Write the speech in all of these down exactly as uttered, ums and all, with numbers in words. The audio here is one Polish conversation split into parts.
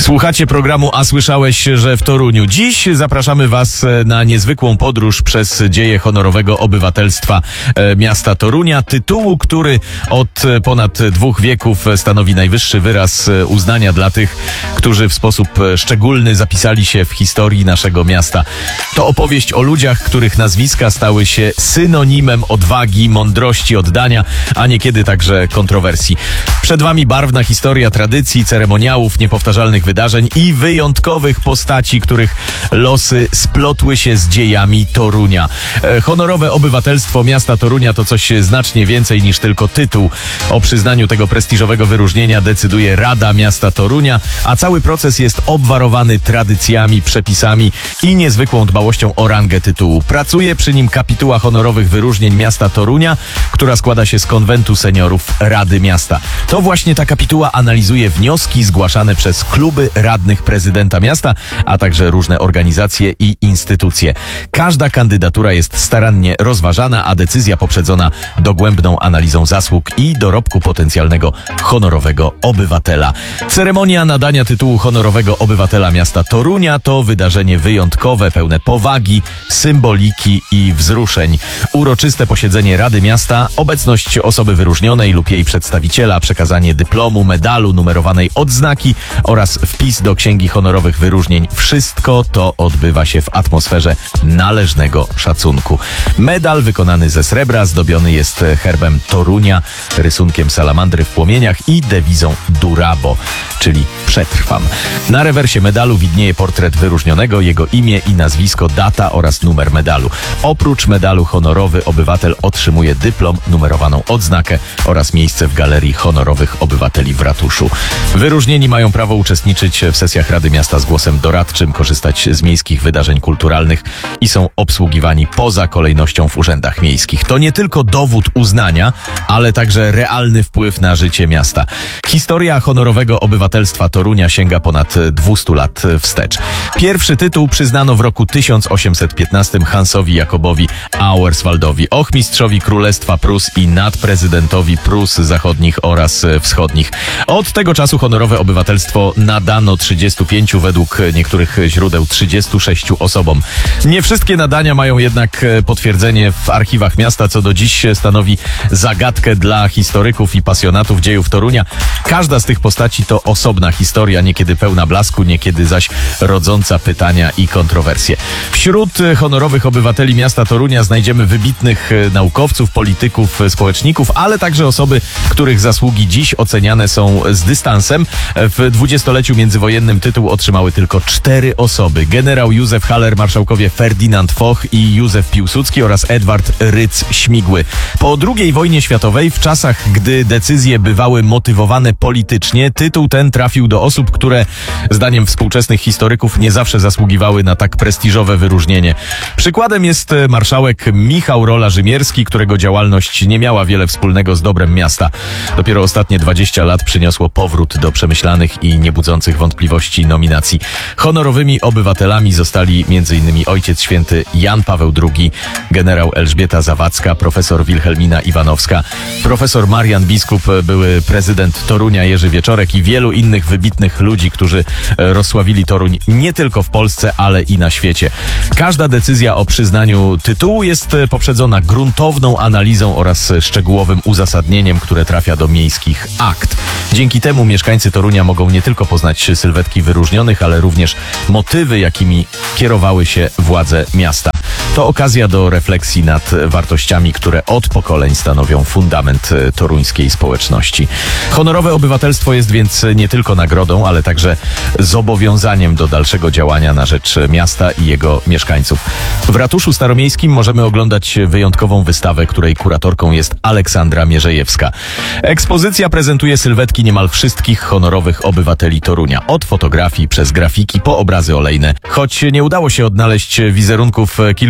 Słuchacie programu A Słyszałeś, że w Toruniu. Dziś zapraszamy Was na niezwykłą podróż przez dzieje honorowego obywatelstwa miasta Torunia. Tytułu, który od ponad dwóch wieków stanowi najwyższy wyraz uznania dla tych, którzy w sposób szczególny zapisali się w historii naszego miasta. To opowieść o ludziach, których nazwiska stały się synonimem odwagi, mądrości, oddania, a niekiedy także kontrowersji. Przed Wami barwna historia tradycji, ceremoniałów, niepowtarzalnych wydarzeń i wyjątkowych postaci, których losy splotły się z dziejami Torunia. Honorowe obywatelstwo miasta Torunia to coś znacznie więcej niż tylko tytuł. O przyznaniu tego prestiżowego wyróżnienia decyduje Rada Miasta Torunia, a cały proces jest obwarowany tradycjami, przepisami i niezwykłą dbałością o rangę tytułu. Pracuje przy nim kapituła honorowych wyróżnień miasta Torunia, która składa się z konwentu seniorów Rady Miasta. To właśnie ta kapituła analizuje wnioski zgłaszane przez kluby radnych prezydenta miasta, a także różne organizacje i instytucje. Każda kandydatura jest starannie rozważana, a decyzja poprzedzona dogłębną analizą zasług i dorobku potencjalnego honorowego obywatela. Ceremonia nadania tytułu honorowego obywatela miasta Torunia to wydarzenie wyjątkowe, pełne powagi, symboliki i wzruszeń. Uroczyste posiedzenie Rady Miasta, obecność osoby wyróżnionej lub jej przedstawiciela, przekazanie dyplomu, medalu, numerowanej odznaki oraz wpis do Księgi Honorowych Wyróżnień. Wszystko to odbywa się w atmosferze należnego szacunku. Medal wykonany ze srebra zdobiony jest herbem Torunia, rysunkiem salamandry w płomieniach i dewizą Durabo, czyli przetrwam. Na rewersie medalu widnieje portret wyróżnionego, jego imię i nazwisko, data oraz numer medalu. Oprócz medalu honorowy obywatel otrzymuje dyplom, numerowaną odznakę oraz miejsce w Galerii Honorowych Obywateli w ratuszu. Wyróżnieni mają prawo uczestniczyć w sesjach Rady Miasta z głosem doradczym, korzystać z miejskich wydarzeń kulturalnych i są obsługiwani poza kolejnością w urzędach miejskich. To nie tylko dowód uznania, ale także realny wpływ na życie miasta. Historia honorowego obywatelstwa Torunia sięga ponad dwieście lat wstecz. Pierwszy tytuł przyznano w roku tysiąc osiemset piętnastym Hansowi Jakobowi Auerswaldowi, ochmistrzowi Królestwa Prus i nadprezydentowi Prus Zachodnich oraz Wschodnich. Od tego czasu honorowe obywatelstwo nadano trzydziestu pięciu, według niektórych źródeł trzydziestu sześciu osobom. Nie wszystkie nadania mają jednak potwierdzenie w archiwach miasta, co do dziś stanowi zagadkę dla historyków i pasjonatów dziejów Torunia. Każda z tych postaci to osobna historia, niekiedy pełna blasku, niekiedy zaś rodząca pytania i kontrowersje. Wśród honorowych obywateli miasta Torunia znajdziemy wybitnych naukowców, polityków, społeczników, ale także osoby, których zasługi dziś oceniane są z dystansem. W dwudziestoleciu międzywojennym tytuł otrzymały tylko cztery osoby. Generał Józef Haller, marszałkowie Ferdynand Foch i Józef Piłsudski oraz Edward Rydz-Śmigły. Po drugiej wojnie światowej, w czasach, gdy decyzje bywały motywowane politycznie, tytuł ten trafił do osób, które, zdaniem współczesnych historyków, nie zawsze zasługiwały na tak prestiżowe wyróżnienie. Przykładem jest marszałek Michał Rola-Rzymierski, którego działalność nie miała wiele wspólnego z dobrem miasta. Dopiero ostatnie dwadzieścia lat przyniosło powrót do przemyślanych i niebudzących wątpliwości nominacji. Honorowymi obywatelami zostali między innymi Ojciec Święty Jan Paweł drugi, generał Elżbieta Zawadzka, profesor Wilhelmina Iwanowska, profesor Marian Biskup, były prezydent Torunia Jerzy Wieczorek i wielu innych wybitnych ludzi, którzy rozsławili Toruń nie tylko w Polsce, ale i na świecie. Każda decyzja o przyznaniu tytułu jest poprzedzona gruntowną analizą oraz szczegółowym uzasadnieniem, które trafia do miejskich akt. Dzięki temu mieszkańcy Torunia mogą nie tylko poznać sylwetki wyróżnionych, ale również motywy, jakimi kierowały się władze miasta. To okazja do refleksji nad wartościami, które od pokoleń stanowią fundament toruńskiej społeczności. Honorowe obywatelstwo jest więc nie tylko nagrodą, ale także zobowiązaniem do dalszego działania na rzecz miasta i jego mieszkańców. W ratuszu staromiejskim możemy oglądać wyjątkową wystawę, której kuratorką jest Aleksandra Mierzejewska. Ekspozycja prezentuje sylwetki niemal wszystkich honorowych obywateli Torunia. Od fotografii przez grafiki po obrazy olejne. Choć nie udało się odnaleźć wizerunków kilku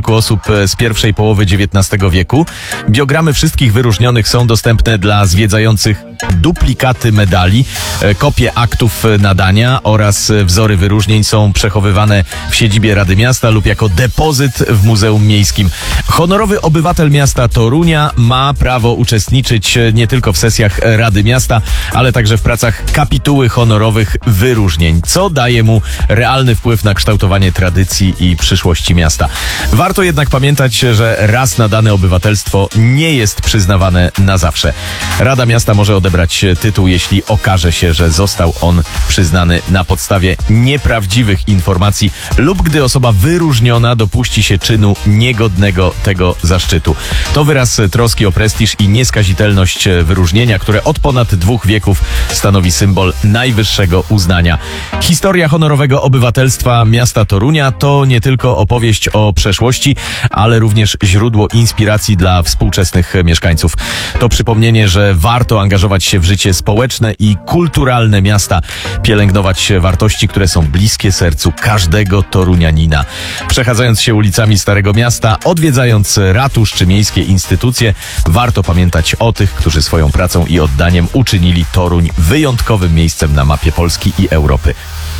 kilku osób z pierwszej połowy dziewiętnastego wieku. Biogramy wszystkich wyróżnionych są dostępne dla zwiedzających, duplikaty medali, kopie aktów nadania oraz wzory wyróżnień są przechowywane w siedzibie Rady Miasta lub jako depozyt w Muzeum Miejskim. Honorowy obywatel miasta Torunia ma prawo uczestniczyć nie tylko w sesjach Rady Miasta, ale także w pracach kapituły honorowych wyróżnień, co daje mu realny wpływ na kształtowanie tradycji i przyszłości miasta. Warto jednak pamiętać, że raz nadane obywatelstwo nie jest przyznawane na zawsze. Rada Miasta może odebrać tytuł, jeśli okaże się, że został on przyznany na podstawie nieprawdziwych informacji lub gdy osoba wyróżniona dopuści się czynu niegodnego tego zaszczytu. To wyraz troski o prestiż i nieskazitelność wyróżnienia, które od ponad dwóch wieków stanowi symbol najwyższego uznania. Historia honorowego obywatelstwa miasta Torunia to nie tylko opowieść o przeszłości, ale również źródło inspiracji dla współczesnych mieszkańców. To przypomnienie, że warto angażować się w życie społeczne i kulturalne miasta, pielęgnować wartości, które są bliskie sercu każdego torunianina. Przechadzając się ulicami Starego Miasta, odwiedzając ratusz czy miejskie instytucje, warto pamiętać o tych, którzy swoją pracą i oddaniem uczynili Toruń wyjątkowym miejscem na mapie Polski i Europy.